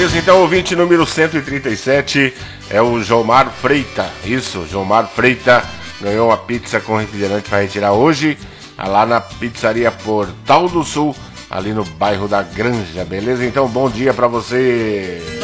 Beleza, então ouvinte número 137 é o Jomar Freita. Isso, Jomar Freita ganhou uma pizza com refrigerante para retirar hoje, lá na pizzaria Portal do Sul, ali no bairro da Granja. Beleza, então bom dia para você.